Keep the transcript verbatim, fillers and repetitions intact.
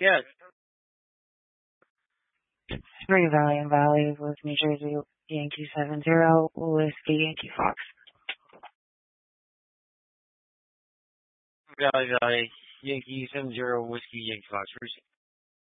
Yes. Three Valiant Valley with New Jersey Yankee seven zero Whiskey Yankee Fox. Valley Valley, Yankee seven zero Whiskey Yankee Fox.